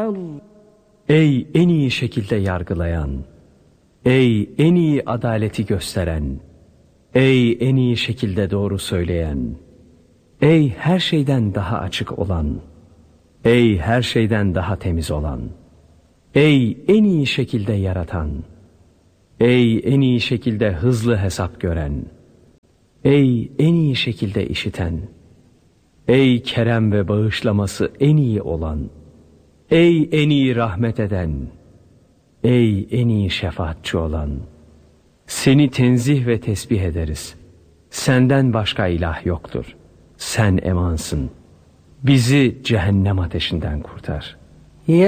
الرحمن. Ey en iyi şekilde yargılayan, ey en iyi adaleti gösteren, ey en iyi şekilde doğru söyleyen, ey her şeyden daha açık olan, ey her şeyden daha temiz olan, ey en iyi şekilde yaratan, ey en iyi şekilde hızlı hesap gören, ey en iyi şekilde işiten, ey kerem ve bağışlaması en iyi olan, ey en iyi rahmet eden, ey en iyi şefaatçi olan, seni tenzih ve tesbih ederiz. Senden başka ilah yoktur. Sen emansın. Bizi cehennem ateşinden kurtar.